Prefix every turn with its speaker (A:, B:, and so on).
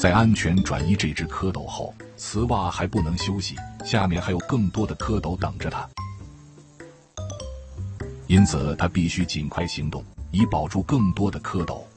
A: 在安全转移这只蝌蚪后，雌蛙还不能休息，下面还有更多的蝌蚪等着它。因此，它必须尽快行动，以保住更多的蝌蚪。